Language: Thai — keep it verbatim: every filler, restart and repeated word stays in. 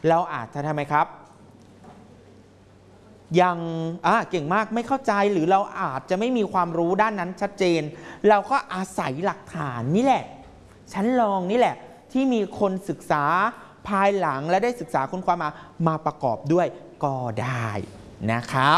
เราอาจจะทำไมครับยังอ่ะเก่งมากไม่เข้าใจหรือเราอาจจะไม่มีความรู้ด้านนั้นชัดเจนเราก็อาศัยหลักฐานนี่แหละชั้นรองนี่แหละที่มีคนศึกษาภายหลังและได้ศึกษาค้นคว้ามามาประกอบด้วยก็ได้นะครับ